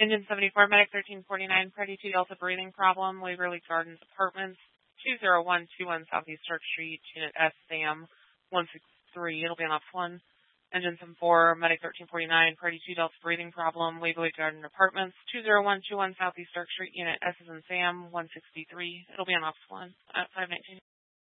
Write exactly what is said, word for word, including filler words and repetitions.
Engine seventy-four, Medic thirteen forty-nine, Party two Delta breathing problem, Waverly Gardens Apartments, two zero one two one Southeast Church Street, Unit S, SAM one six three, it'll be on ops one. Engine seven four, Medic thirteen forty-nine, Party two Delta breathing problem, Waverly Garden Apartments, two zero one two one Southeast Church Street, Unit S is in Sam one sixty-three, it'll be on ops one at five nineteen.